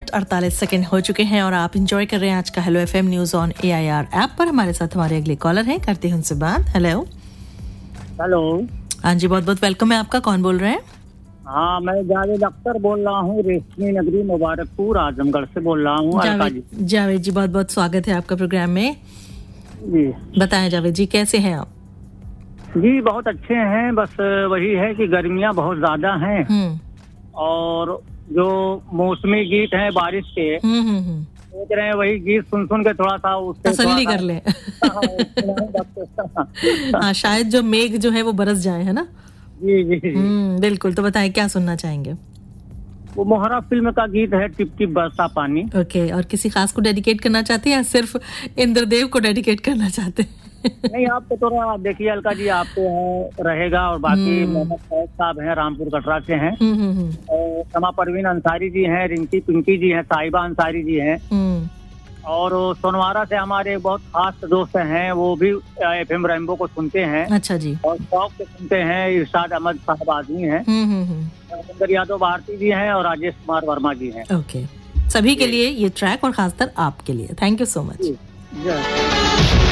48 हो चुके हैं और आप इंजॉय कर रहे हैं आज का hello FM news on AIR app पर। हमारे साथ हमारे अगले कॉलर हैं, करते हैं उनसे बात। हेलो। हाँ जी, बहुत बहुत वेलकम है आपका। कौन बोल रहे हैं? हाँ, मैं जावेद अख्तर बोल रहा हूँ, रेशमी नगरी मुबारकपुर आजमगढ़ से बोल रहा हूँ। जावेद जी, बहुत बहुत स्वागत है आपका प्रोग्राम में जी। बताएं जावेद जी, कैसे हैं आप? जी बहुत अच्छे हैं, बस वही है कि गर्मियाँ बहुत ज्यादा हैं और जो मौसमी गीत हैं बारिश के, सोच रहे हैं वही गीत सुन सुन के थोड़ा सा उससे तसल्ली कर लें। हाँ, शायद जो मेघ जो है वो बरस जाए, है ना? जी जी जी। बिल्कुल। तो बताएं क्या सुनना चाहेंगे? वो मोहरा फिल्म का गीत है, टिप टिप बरसा पानी। ओके, और किसी खास को डेडिकेट करना चाहते हैं या सिर्फ इंद्रदेव को डेडिकेट करना चाहते हैं? नहीं, आपको थोड़ा देखिए अलका जी, आपको है रहेगा और बाकी मोहम्मद फैज साहब हैं, रामपुर कटरा से हैं, और समा परवीन अंसारी जी हैं, रिंकी पिंकी जी हैं, साहिबा अंसारी जी हैं, और सोनवारा से हमारे बहुत खास दोस्त हैं, वो भी एफएम रेनबो को सुनते हैं। अच्छा जी। और शौक से सुनते हैं। इरशाद अहमद साहब आदमी हैं, सुंदर यादव भारती जी हैं, और राजेश कुमार वर्मा जी हैं। ओके, सभी के लिए ये ट्रैक और खासकर आपके लिए। Thank you so much.